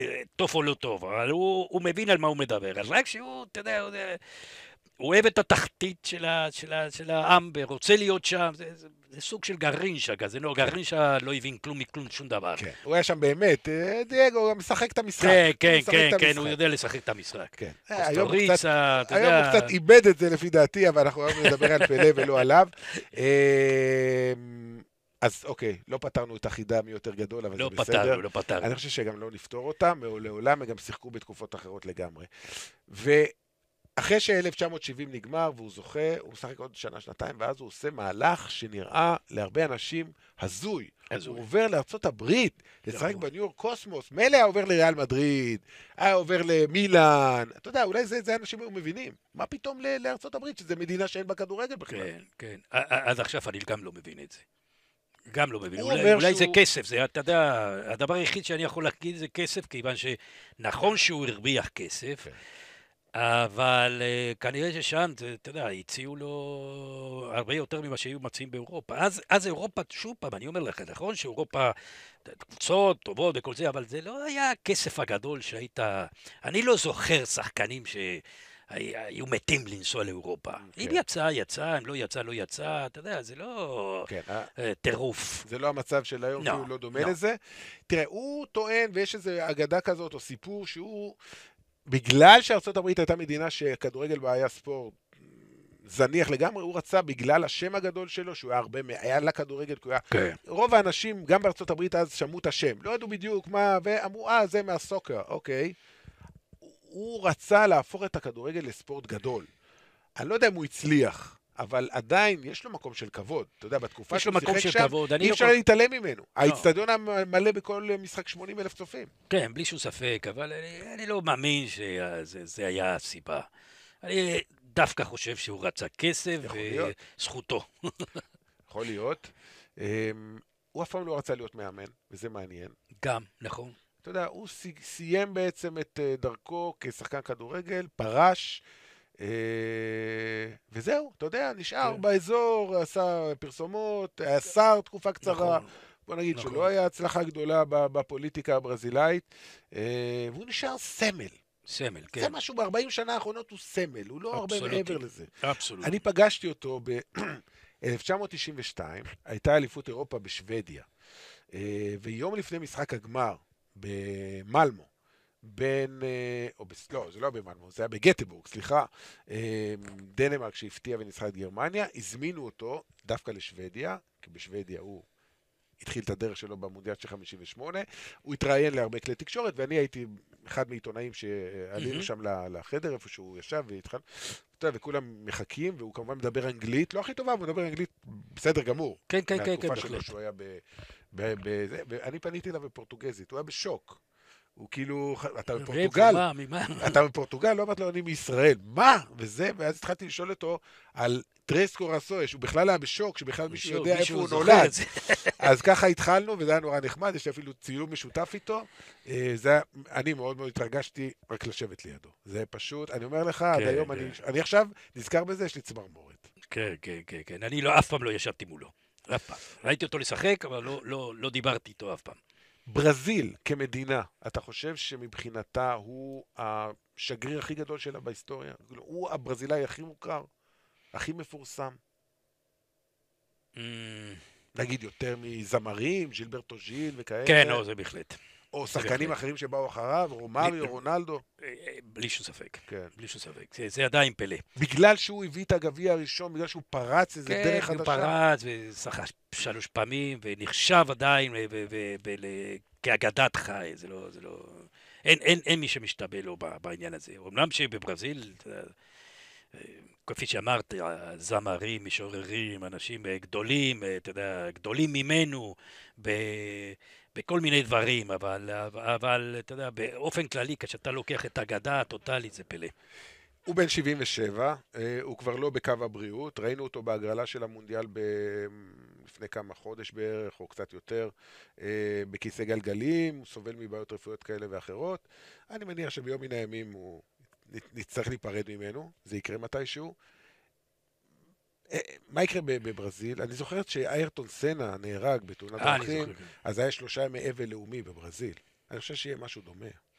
טוב או לא טוב, אבל הוא מבין על מה הוא מדבר. אז רק שהוא, אתה יודע, הוא אוהב את התחתית של העם ורוצה להיות שם, זה סוג של גרינצ'ה כזה, לא, כן, גרינצ'ה לא הבין כלום מכלום, שום דבר. כן. הוא היה שם באמת, דייגו גם משחק את המשחק. כן, הוא כן, משחק כן, את כן, הוא המשחק. יודע לשחק את המשחק. כן. קוסטוריצה, אתה היום הוא יודע, קצת איבד את זה לפי דעתי, אבל אנחנו היום נדבר על פלא ולא עליו. אז אוקיי, לא פתרנו את החידה מי יותר גדול, אבל זה לא בסדר. פתרנו, לא אני פתרנו. חושב שגם לא נפתור אותם, לעולם הם גם שיחקו בתקופות אחרות לגמרי. ואחרי ש-1970 נגמר והוא זוכה, הוא משחק עוד שנה, שנתיים, ואז הוא עושה מהלך שנראה להרבה אנשים הזוי. הוא הזוי. עובר לארצות הברית, לשחק נכון. בניו יורק קוסמוס, מילא היה עובר לריאל מדריד, היה עובר למילאן, אתה יודע, אולי זה אנשים היו מבינים. מה פתאום לארצות הברית, שזו מדינה שאין בה כדורגל בכלל? כן, כן. עד עכשיו אני גם לא מבין את זה. גם לא מבין. הוא אומר אולי זה שהוא... כסף, זה, אתה יודע, הדבר היחיד שאני יכול להגיד זה כסף, כיוון שנכון שהוא הרוויח כסף, כן. אבל כנראה ששם, אתה יודע, הציעו לו הרבה יותר ממה שהיו מציעים באירופה. אז אירופה, שוב פעם, אני אומר לך, נכון שאירופה, קבוצות טובות וכל זה, אבל זה לא היה הכסף הגדול שהיית... אני לא זוכר שחקנים שהיו מתים לנסוע לאירופה. אם כן, יצא, יצא, אם לא יצא, לא יצא, אתה יודע, זה לא כן. טירוף. זה לא המצב של היום, לא, אפילו לא דומה לא. לזה. תראה, הוא טוען, ויש איזו אגדה כזאת, או סיפור, שהוא, בגלל שארצות הברית הייתה מדינה שכדורגל בה היה ספורט זניח לגמרי, הוא רצה, בגלל השם הגדול שלו, שהוא היה היה לה כדורגל, כי הוא היה... כן. רוב האנשים, גם בארצות הברית אז, שמעו את השם. לא ידעו בדיוק מה, ואמרו, זה מהסוקר, אוקיי. הוא רצה להפוך את הכדורגל לספורט גדול. אני לא יודע אם הוא הצליח, אבל עדיין יש לו מקום של כבוד. אתה יודע, בתקופה יש לו שהוא מקום שיחק של שם, כבוד, אני אי לא אפשר כל... להתעלם ממנו. לא. האצטדיון המלא בכל משחק 80,000 צופים. כן, בלי שום ספק, אבל אני לא מאמין שזה היה הסיבה. אני דווקא חושב שהוא רצה כסף יכול להיות, וזכותו. יכול להיות. הוא אף פעם לא רצה להיות מאמן, וזה מעניין. גם, נכון. אתה יודע, הוא סיים בעצם את דרכו כשחקן כדורגל, פרש, וזהו, אתה יודע, נשאר כן. באזור, עשה פרסומות, היה שר תקופה קצרה, נכון, בוא נגיד שלא נכון. היה הצלחה גדולה בפוליטיקה הברזילאית, והוא נשאר סמל. סמל, זה כן. משהו, ב-40 שנה האחרונות הוא סמל, הוא לא הרבה מעבר אבסולוטי. לזה. אני אבסולוטי. פגשתי אותו ב-1992, הייתה אליפות אירופה בשוודיה, ויום לפני משחק הגמר במלמו, לא, זה לא במלמו, זה היה בגטבורג, סליחה, דנמרק שהפתיעה וניצחה את גרמניה, הזמינו אותו דווקא לשוודיה, כי בשוודיה הוא התחיל את הדרך שלו במונדיאל של 58, הוא התראיין להרבה כלי תקשורת, ואני הייתי אחד מעיתונאים שעלינו שם לחדר, איפה שהוא ישב, והתחלנו, וכולם מחכים, והוא כמובן מדבר אנגלית, לא הכי טובה, הוא מדבר אנגלית בסדר גמור, כן, כן, כן, כן, מהתקופה שלו בהחלט. שהוא היה ואני פניתי אליו בפורטוגזית, הוא היה בשוק. הוא כאילו, אתה מאיפה, בפורטוגל? מה, ממה? אתה בפורטוגל? לא אמרתי לו, אני מישראל. מה? וזה, ואז התחלתי לשאול אותו על טרס קורסו, שהוא בכלל היה בשוק, שבכלל מישהו יודע איפה מישהו הוא זוכר נולד. את זה. אז ככה התחלנו, וזה היה נורא נחמד, יש לי אפילו צילום משותף איתו. אני מאוד מאוד התרגשתי רק לשבת לידו. זה פשוט, אני אומר לך, עד כן, היום כן. אני עכשיו נזכר בזה, יש לי צמרמורת. כן, כן, כן, כן. אני לא, אף פעם לא ישבתי מולו. אף פעם. ראיתי אותו לשחק, אבל לא דיברתי איתו אף פעם. ברזיל כמדינה, אתה חושב שמבחינתה הוא השגריר הכי גדול שלה בהיסטוריה? הוא הברזילאי הכי מוכר, הכי מפורסם? Mm, נגיד יותר מזמרים, ז'ילברטו ז'יל כן, וכאלה, לא, זה בהחלט. או זה שחקנים בהחלט. אחרים שבאו אחריו, בלי, רומאריו, רונלדו. בלי שום ספק. כן. בלי שום ספק. זה עדיין פלא. בגלל שהוא הביא את הגביע הראשון, בגלל שהוא פרץ איזה כן, דרך הוא חדשה. פרץ ושחק 3 פעמים, ונחשב עדיין כאגדת חי. זה לא... אין מי שמשתבה לו בעניין הזה. אמנם שבברזיל, כפי שאמרת, זמרים, משוררים, אנשים גדולים, אתה יודע, גדולים ממנו, בכל מיני דברים, אבל אתה יודע, באופן כללי, כשאתה לוקח את האגדה הטוטלית, זה פלא. הוא בן 77, הוא כבר לא בקו הבריאות, ראינו אותו בהגרלה של המונדיאל לפני כמה חודש בערך, או קצת יותר, בכיסא גלגלים, הוא סובל מבעיות רפואיות כאלה ואחרות. אני מניח שביום מן הימים הוא נצטרך להיפרד ממנו, זה יקרה מתישהו. מה יקרה בברזיל? אני זוכרת שאיירטון סנה נהרג בתאונת אני דרכים, זוכר. כן. אז היה 3 ימי אבל לאומי בברזיל. אני חושב שיהיה משהו דומה.